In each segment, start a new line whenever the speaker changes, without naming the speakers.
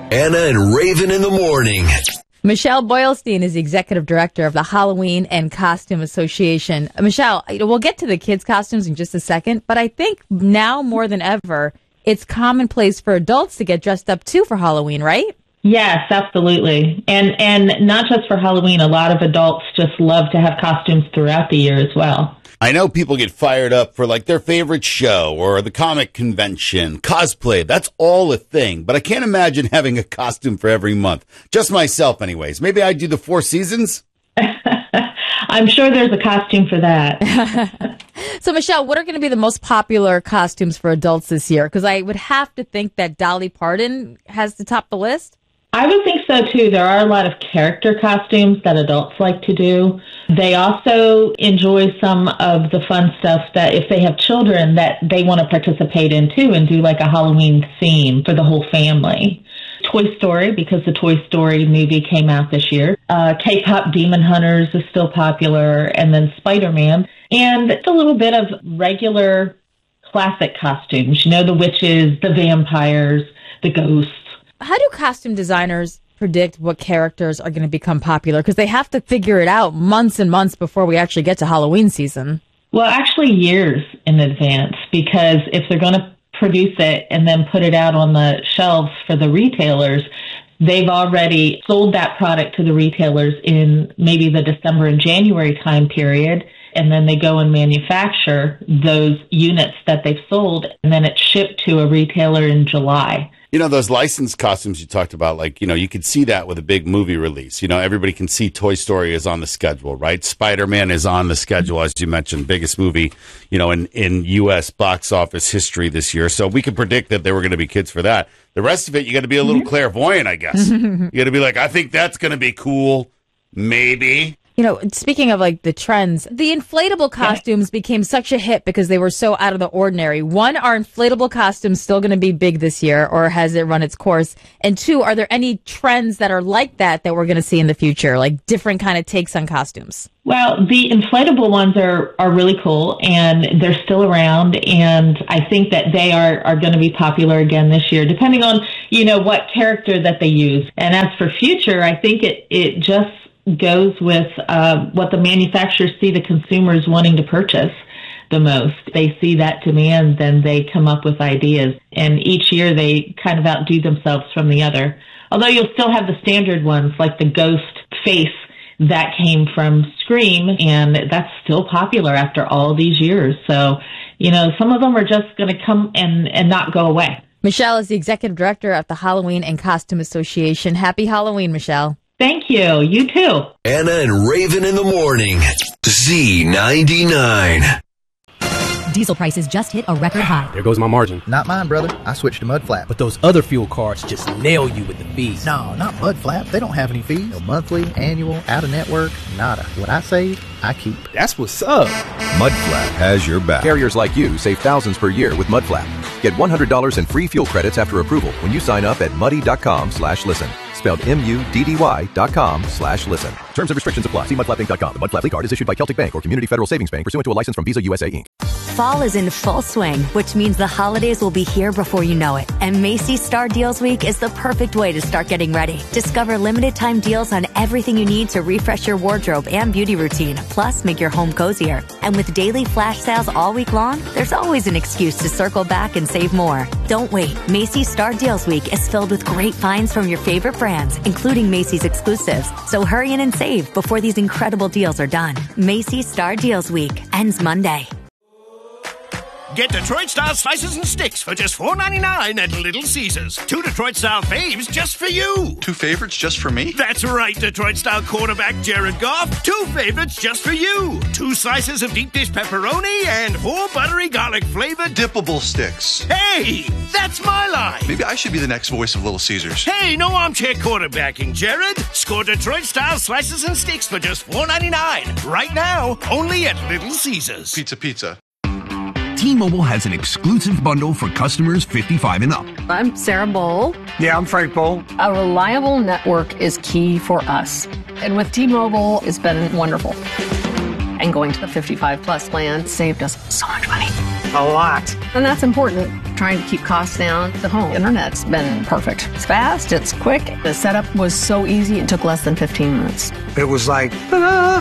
Anna and Raven in the morning.
Michelle Boylstein is the executive director of the Halloween and Costume Association. Michelle, we'll get to the kids' costumes in just a second, but I think now more than ever, it's commonplace for adults to get dressed up too for Halloween, right?
Yes, absolutely. And not just for Halloween. A lot of adults just love to have costumes throughout the year as well.
I know people get fired up for like their favorite show or the comic convention, cosplay. That's all a thing. But I can't imagine having a costume for every month. Just myself anyways. Maybe I do the 4 seasons.
I'm sure there's a costume for that.
So, Michelle, what are going to be the most popular costumes for adults this year? Because I would have to think that Dolly Parton has to top the list.
I would think so, too. There are a lot of character costumes that adults like to do. They also enjoy some of the fun stuff that if they have children that they want to participate in, too, and do like a Halloween theme for the whole family. Toy Story, because the Toy Story movie came out this year. K-pop Demon Hunters is still popular, and then Spider-Man. And it's a little bit of regular classic costumes. You know, the witches, the vampires, the ghosts.
How do costume designers predict what characters are going to become popular? Because they have to figure it out months and months before we actually get to Halloween season.
Well, actually years in advance, because if they're going to produce it and then put it out on the shelves for the retailers, they've already sold that product to the retailers in maybe the December and January time period. And then they go and manufacture those units that they've sold, and then it's shipped to a retailer in July.
You know, those licensed costumes you talked about, like, you know, you could see that with a big movie release. You know, everybody can see Toy Story is on the schedule, right? Spider-Man is on the schedule, as you mentioned, biggest movie, you know, in U.S. box office history this year. So we could predict that there were going to be kids for that. The rest of it, you got to be a little clairvoyant, I guess. You got to be like, I think that's going to be cool. Maybe.
You know, speaking of like the trends, the inflatable costumes became such a hit because they were so out of the ordinary. One, are inflatable costumes still going to be big this year, or has it run its course? And two, are there any trends that are like that we're going to see in the future, like different kind of takes on costumes?
Well, the inflatable ones are really cool, and they're still around, and I think that they are going to be popular again this year, depending on, you know, what character that they use. And as for future, I think it just goes with what the manufacturers see the consumers wanting to purchase the most. They see that demand, then they come up with ideas. And each year they kind of outdo themselves from the other. Although you'll still have the standard ones, like the ghost face that came from Scream, and that's still popular after all these years. So, you know, some of them are just going to come and not go away.
Michelle is the executive director of the Halloween and Costume Association. Happy Halloween, Michelle.
Thank you. You too.
Anna and Raven in the morning. Z99.
Diesel prices just hit a record high.
There goes my margin.
Not mine, brother. I switched to Mud Flap.
But those other fuel cards just nail you with the fees.
No, not Mud Flap. They don't have any fees. No monthly, annual, out-of-network, nada. What I save, I keep.
That's what's up.
Mud Flap has your back.
Carriers like you save thousands per year with Mud Flap. Get $100 in free fuel credits after approval when you sign up at muddy.com/listen. Spelled MUDDY.com/listen. Terms and restrictions apply. See mudflapping.com. The Mud Flap card is issued by Celtic Bank or Community Federal Savings Bank pursuant to a license from Visa USA Inc.
Fall is in full swing, which means the holidays will be here before you know it. And Macy's Star Deals Week is the perfect way to start getting ready. Discover limited time deals on everything you need to refresh your wardrobe and beauty routine, plus make your home cozier. And with daily flash sales all week long, there's always an excuse to circle back and save more. Don't wait. Macy's Star Deals Week is filled with great finds from your favorite brands, including Macy's exclusives. So hurry in and save before these incredible deals are done. Macy's Star Deals Week ends Monday.
Get Detroit-style slices and sticks for just $4.99 at Little Caesars. 2 Detroit-style faves just for you.
2 favorites just for me?
That's right, Detroit-style quarterback Jared Goff. 2 favorites just for you. 2 slices of deep dish pepperoni and 4 buttery garlic-flavored
dippable sticks.
Hey, that's my line.
Maybe I should be the next voice of Little Caesars.
Hey, no armchair quarterbacking, Jared. Score Detroit-style slices and sticks for just $4.99. Right now, only at Little Caesars.
Pizza.
T-Mobile has an exclusive bundle for customers 55 and up.
I'm Sarah Bowl.
Yeah, I'm Frank Bowl.
A reliable network is key for us. And with T-Mobile, it's been wonderful. And going to the 55 plus plan saved us so much money. a lot. And that's important. Trying to keep costs down. The home internet's been perfect. It's fast, it's quick. The setup was so easy, it took less than 15 minutes.
It was like, ta-da!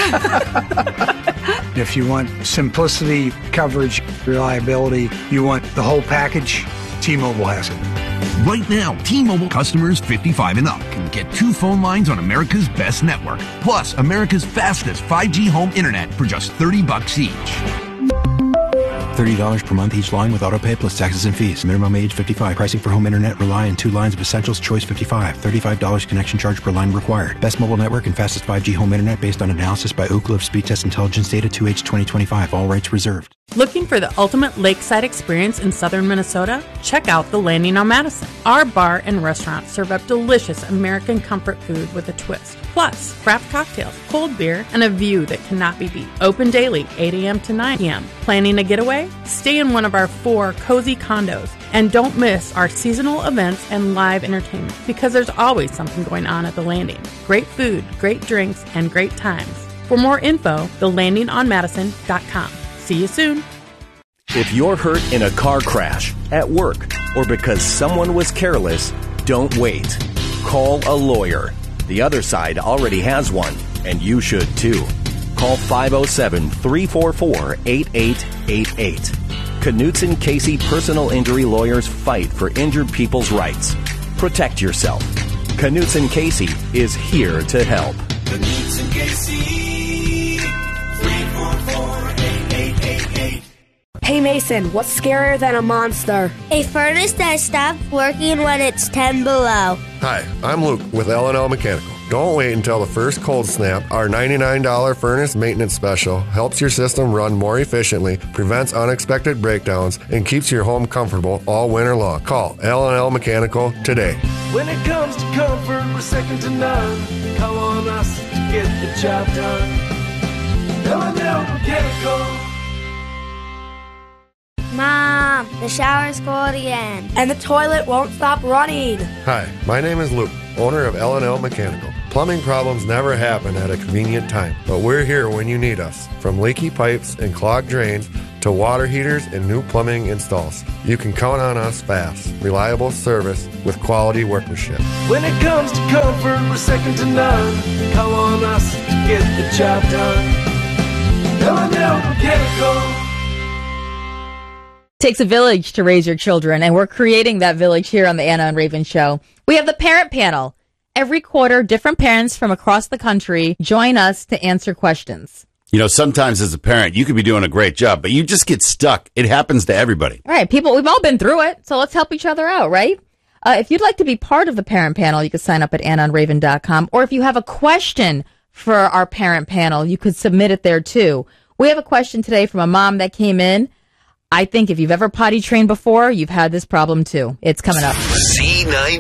If you want simplicity, coverage, reliability, you want the whole package, T-Mobile has it.
Right now, T-Mobile customers 55 and up can get 2 phone lines on America's best network, plus America's fastest 5G home internet for just $30 each.
$30 per month each line with autopay plus taxes and fees. Minimum age 55. Pricing for home internet rely on 2 lines of Essentials. Choice 55. $35 connection charge per line required. Best mobile network and fastest 5G home internet based on analysis by Ookla of Speed Test Intelligence data 2H 2025. All rights reserved.
Looking for the ultimate lakeside experience in southern Minnesota? Check out The Landing on Madison. Our bar and restaurant serve up delicious American comfort food with a twist. Plus, craft cocktails, cold beer, and a view that cannot be beat. Open daily, 8 a.m. to 9 p.m. Planning a getaway? Stay in one of our 4 cozy condos. And don't miss our seasonal events and live entertainment, because there's always something going on at The Landing. Great food, great drinks, and great times. For more info, thelandingonmadison.com. See you soon.
If you're hurt in a car crash, at work, or because someone was careless, don't wait. Call a lawyer. The other side already has one, and you should too. Call 507-344-8888. Knutson Casey Personal Injury Lawyers fight for injured people's rights. Protect yourself. Knutson Casey is here to help.
Knutson Casey, 344-8888.
Hey Mason, what's scarier than a monster?
A furnace that stops working when it's 10 below.
Hi, I'm Luke with L&L Mechanical. Don't wait until the first cold snap. Our $99 furnace maintenance special helps your system run more efficiently, prevents unexpected breakdowns, and keeps your home comfortable all winter long. Call L&L Mechanical today.
When it comes to comfort, we're second to none. Call on us to get the job done. L&L Mechanical.
Mom, the shower's cold again.
And the toilet won't stop running.
Hi, my name is Luke, owner of L&L Mechanical. Plumbing problems never happen at a convenient time, but we're here when you need us. From leaky pipes and clogged drains to water heaters and new plumbing installs. You can count on us fast, reliable service with quality workmanship.
When it comes to comfort, we're second to none. Call on us to get the job done. L&L Mechanical.
Takes a village to raise your children, and we're creating that village here on the Anna and Raven Show. We have the Parent Panel. Every quarter, different parents from across the country join us to answer questions.
You know, sometimes as a parent, you could be doing a great job, but you just get stuck. It happens to everybody.
All right, people, we've all been through it, so let's help each other out, right? If you'd like to be part of the Parent Panel, you can sign up at AnnaandRaven.com, or if you have a question for our Parent Panel, you could submit it there too. We have a question today from a mom that came in. I think if you've ever potty trained before, you've had this problem too. It's coming up.
C9